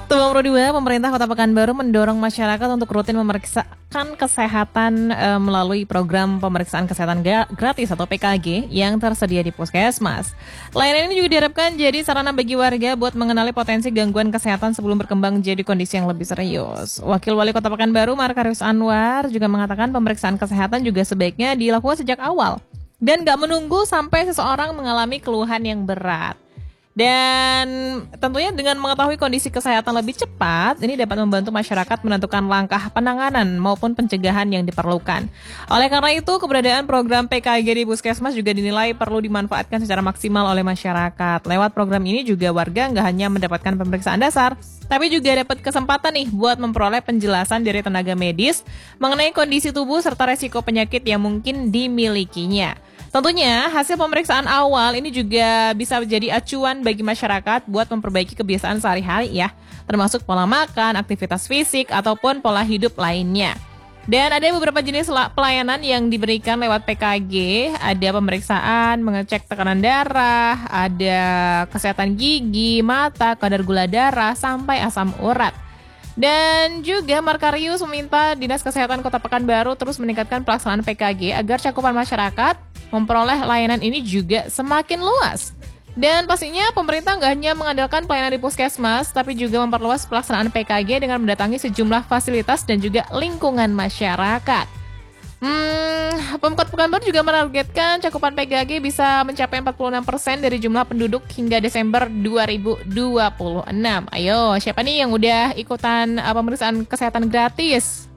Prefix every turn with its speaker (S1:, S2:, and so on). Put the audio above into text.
S1: Tumang Pro 2, pemerintah Kota Pekanbaru mendorong masyarakat untuk rutin memeriksakan kesehatan melalui program pemeriksaan kesehatan gratis atau PKG yang tersedia di Puskesmas. Layanan ini juga diharapkan jadi sarana bagi warga buat mengenali potensi gangguan kesehatan sebelum berkembang jadi kondisi yang lebih serius. Wakil Wali Kota Pekanbaru, Markarius Anwar, juga mengatakan pemeriksaan kesehatan juga sebaiknya dilakukan sejak awal dan nggak menunggu sampai seseorang mengalami keluhan yang berat. Dan tentunya dengan mengetahui kondisi kesehatan lebih cepat, ini dapat membantu masyarakat menentukan langkah penanganan maupun pencegahan yang diperlukan. Oleh karena itu, keberadaan program PKG di Puskesmas juga dinilai perlu dimanfaatkan secara maksimal oleh masyarakat. Lewat program ini juga warga nggak hanya mendapatkan pemeriksaan dasar, tapi juga dapat kesempatan nih buat memperoleh penjelasan dari tenaga medis mengenai kondisi tubuh serta resiko penyakit yang mungkin dimilikinya. Tentunya hasil pemeriksaan awal ini juga bisa menjadi acuan bagi masyarakat buat memperbaiki kebiasaan sehari-hari ya, termasuk pola makan, aktivitas fisik, ataupun pola hidup lainnya. Dan ada beberapa jenis pelayanan yang diberikan lewat PKG, ada pemeriksaan, mengecek tekanan darah, ada kesehatan gigi, mata, kadar gula darah, sampai asam urat. Dan juga Markarius meminta Dinas Kesehatan Kota Pekanbaru terus meningkatkan pelaksanaan PKG agar cakupan masyarakat memperoleh layanan ini juga semakin luas. Dan pastinya pemerintah nggak hanya mengandalkan pelayanan di Puskesmas, tapi juga memperluas pelaksanaan PKG dengan mendatangi sejumlah fasilitas dan juga lingkungan masyarakat. Pemkot Pekanbaru juga menargetkan cakupan PKG bisa mencapai 46% dari jumlah penduduk hingga Desember 2026. Ayo, siapa nih yang udah ikutan pemeriksaan kesehatan gratis?